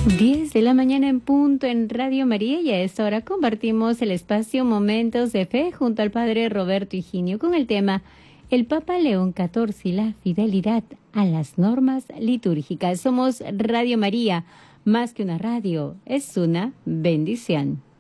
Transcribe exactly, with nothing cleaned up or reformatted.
diez de la mañana en punto en Radio María, y a esta hora compartimos el espacio Momentos de Fe junto al Padre Roberto Higinio con el tema El Papa León catorce y la fidelidad a las normas litúrgicas. Somos Radio María, más que una radio, es una bendición.